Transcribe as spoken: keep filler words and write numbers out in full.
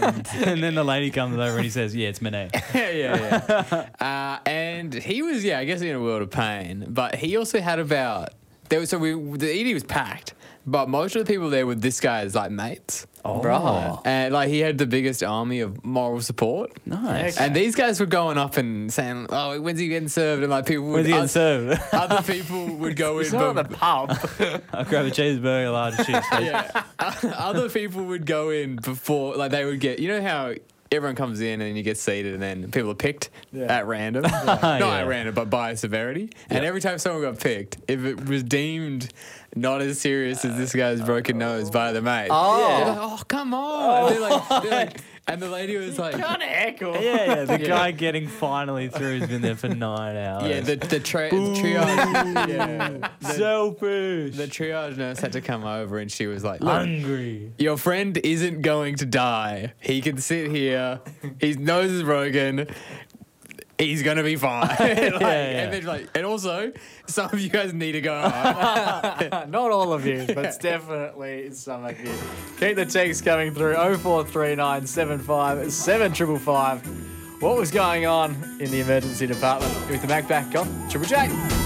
and then the lady comes over and he says, yeah, it's Monet. yeah, yeah, yeah. uh, and he was, yeah, I guess in a world of pain. But he also had about there was so we the E D was packed, but most of the people there were this guy's like mates. Oh. Right. And like he had the biggest army of moral support. Nice. And these guys were going up and saying, "Oh, when's he getting served?" And like people would When's he getting oth- served? other people would go in. It's not but- the pub. I'll grab a cheeseburger, large cheese. yeah. Other people would go in before, like they would get, you know how everyone comes in and you get seated and then people are picked Yeah. at random? Not Yeah. at random, but by severity. And every time someone got picked, if it was deemed not as serious as this guy's broken nose by the mate, Oh. they're like, oh, come on. And, they're like, they're like, and the lady was like, Kind of heckle. Yeah, yeah. The Yeah. guy getting finally through has been there for nine hours. yeah, the, the, tra- the triage. Yeah. The, selfish. the triage nurse had to come over and she was like, look, Hungry. your friend isn't going to die. He can sit here. His nose is broken. He's gonna be fine. Like, yeah. And then like, and also, some of you guys need to go home. Not all of you, but it's definitely some of you. Keep the text coming through oh four three nine seven five seven five five. What was going on in the emergency department with the Mac back on Triple J?